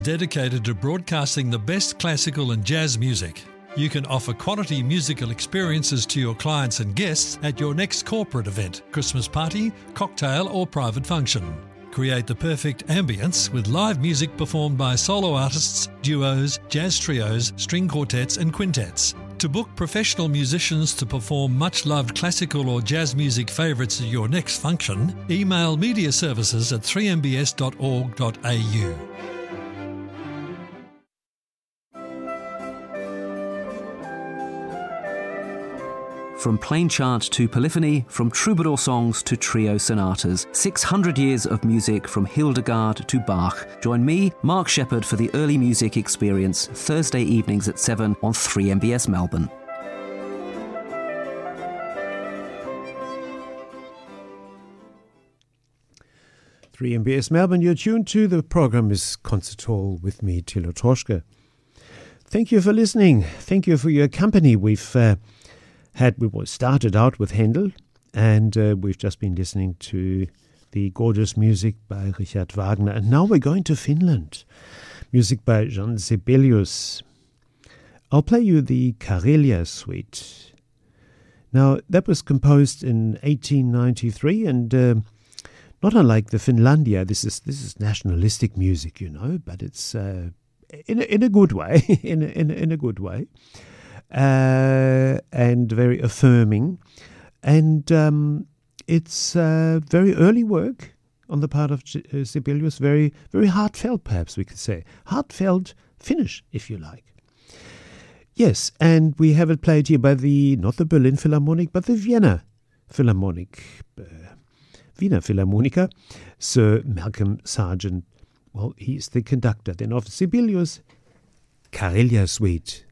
Dedicated to broadcasting the best classical and jazz music. You can offer quality musical experiences to your clients and guests at your next corporate event, Christmas party, cocktail or private function. Create the perfect ambience with live music performed by solo artists, duos, jazz trios, string quartets and quintets. To book professional musicians to perform much-loved classical or jazz music favourites at your next function, email mediaservices@3mbs.org.au. From plain chant to polyphony, from troubadour songs to trio sonatas, 600 years of music from Hildegard to Bach. Join me, Mark Shepherd, for the Early Music Experience, Thursday evenings at 7 on 3MBS Melbourne. MBS Melbourne, you're tuned to. The program is Concert Hall with me, Thilo Troschke. Thank you for listening. Thank you for your company. We started out with Handel, and we've just been listening to the gorgeous music by Richard Wagner. And now we're going to Finland. Music by Jean Sibelius. I'll play you the Karelia Suite. Now, that was composed in 1893, and not unlike the Finlandia, this is nationalistic music, you know, but it's in a good way, in a good way, and very affirming, and it's very early work on the part of Sibelius, very very heartfelt, perhaps we could say, heartfelt Finnish, if you like. Yes, and we have it played here by not the Berlin Philharmonic, but the Vienna Philharmonic. Wiener Philharmoniker, Sir Malcolm Sargent. Well, he's the conductor then of Sibelius' Karelia Suite.